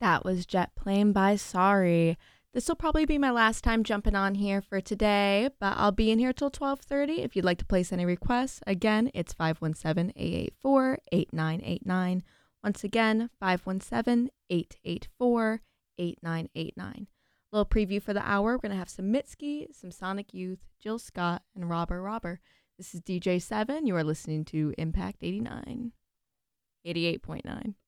That was Jet Plane by Sorry. This will probably be my last time jumping on here for today, but I'll be in here till 12:30 if you'd like to place any requests. Again, it's 517-884-8989. Once again, 517-884-8989. Little preview for the hour. We're going to have some Mitski, some Sonic Youth, Jill Scott, and Robber. This is DJ7. You are listening to Impact 89. 88.9.